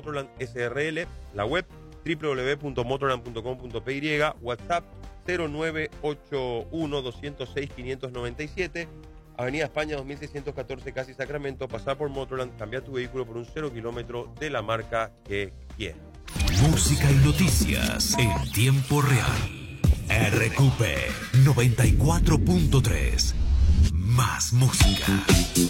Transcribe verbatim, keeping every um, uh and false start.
Motorland S R L, la web doble u doble u doble u punto motorland punto com punto p y, WhatsApp cero nueve ocho uno dos cero seis cinco nueve siete, Avenida España dos mil seiscientos catorce, Casi Sacramento. Pasar por Motorland, cambiar tu vehículo por un cero kilómetro de la marca que quieras. Música y noticias en tiempo real. R Q P noventa y cuatro punto tres. Más música.